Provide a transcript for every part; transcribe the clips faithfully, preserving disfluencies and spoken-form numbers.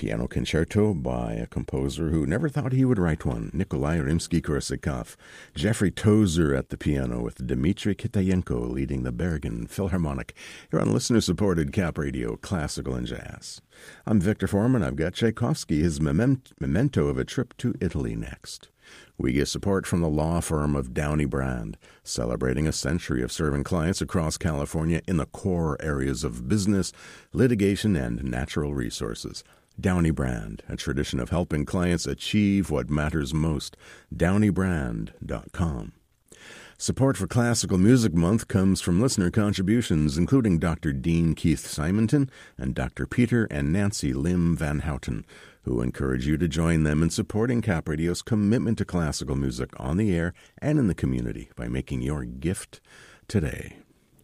piano concerto by a composer who never thought he would write one, Nikolai Rimsky-Korsakov. Jeffrey Tozer at the piano with Dmitry Kitayenko leading the Bergen Philharmonic. Here on listener-supported Cap Radio, Classical and Jazz. I'm Victor Foreman. I've got Tchaikovsky, his memento of a trip to Italy next. We get support from the law firm of Downey Brand, celebrating a century of serving clients across California in the core areas of business, litigation, and natural resources. Downey Brand, a tradition of helping clients achieve what matters most. downey brand dot com. Support for Classical Music Month comes from listener contributions, including Doctor Dean Keith Simonton and Doctor Peter and Nancy Lim Van Houten, who encourage you to join them in supporting Cap Radio's commitment to classical music on the air and in the community by making your gift today.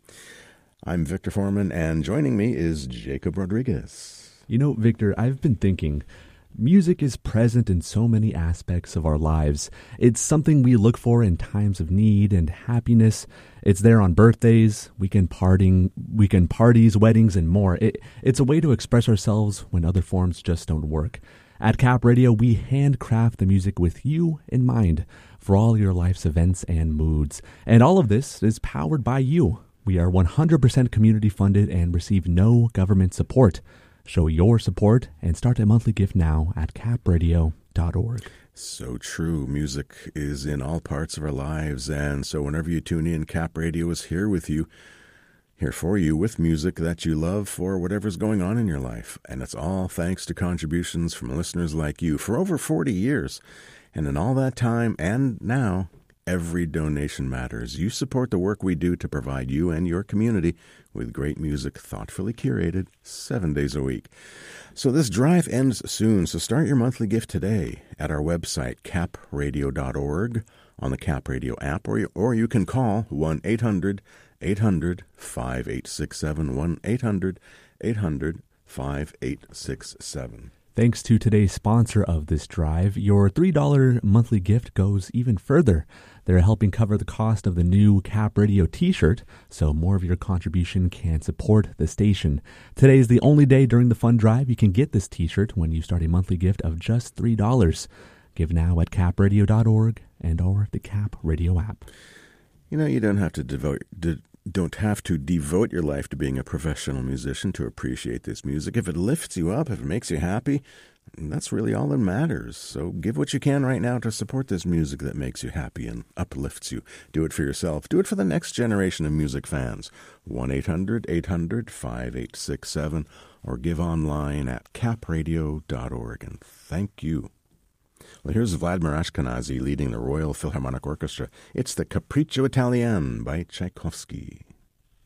I'm Victor Foreman, and joining me is Jacob Rodriguez. You know, Victor, I've been thinking, music is present in so many aspects of our lives. It's something we look for in times of need and happiness. It's there on birthdays, weekend partying, weekend parties, weddings, and more. It, it's a way to express ourselves when other forms just don't work. At Cap Radio, we handcraft the music with you in mind for all your life's events and moods. And all of this is powered by you. We are one hundred percent community funded and receive no government support. Show your support and start a monthly gift now at cap radio dot org. So true. Music is in all parts of our lives, and so whenever you tune in, Cap Radio is here with you, here for you with music that you love for whatever's going on in your life. And it's all thanks to contributions from listeners like you for over forty years. And in all that time and now, every donation matters. You support the work we do to provide you and your community with great music thoughtfully curated seven days a week. So this drive ends soon, so start your monthly gift today at our website, cap radio dot org, on the Cap Radio app, or you, or you can call one eight hundred eight hundred five eight six seven, one eight hundred eight hundred five eight six seven. Thanks to today's sponsor of this drive, your three dollars monthly gift goes even further. They're helping cover the cost of the new Cap Radio t-shirt, so more of your contribution can support the station. Today is the only day during the fund drive you can get this t-shirt when you start a monthly gift of just three dollars. Give now at cap radio dot org and or the Cap Radio app. You know, you don't have to devote... De- don't have to devote your life to being a professional musician to appreciate this music. If it lifts you up, if it makes you happy, that's really all that matters. So give what you can right now to support this music that makes you happy and uplifts you. Do it for yourself. Do it for the next generation of music fans. one eight hundred eight hundred five eight six seven or give online at cap radio dot org. And thank you. Well, here's Vladimir Ashkenazy leading the Royal Philharmonic Orchestra. It's the Capriccio Italien by Tchaikovsky.